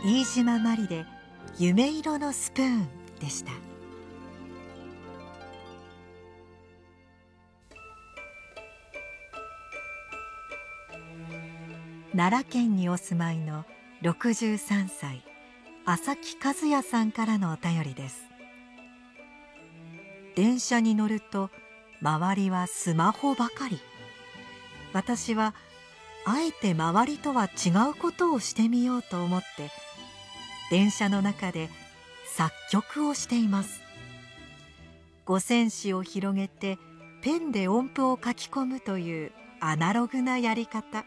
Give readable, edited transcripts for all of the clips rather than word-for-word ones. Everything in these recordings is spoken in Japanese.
飯島まりで夢色のスプーンでした。奈良県にお住まいの63歳浅木和也さんからのお便りです。電車に乗ると周りはスマホばかり。私はあえて周りとは違うことをしてみようと思って電車の中で作曲をしています。五線紙を広げてペンで音符を書き込むというアナログなやり方。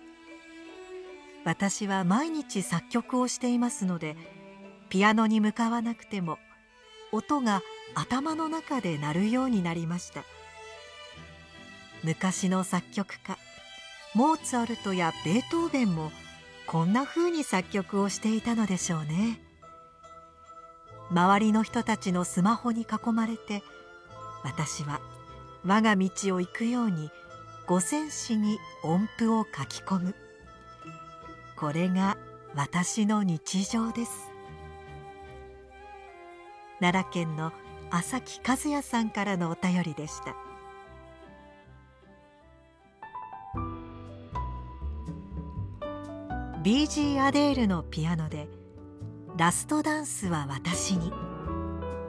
私は毎日作曲をしていますので、ピアノに向かわなくても音が頭の中で鳴るようになりました。昔の作曲家モーツァルトやベートーベンもこんな風に作曲をしていたのでしょうね。周りの人たちのスマホに囲まれて、私は我が道を行くように五線紙に音符を書き込む。これが私の日常です。奈良県の浅木和也さんからのお便りでした。BG アデールのピアノでラストダンスは私に。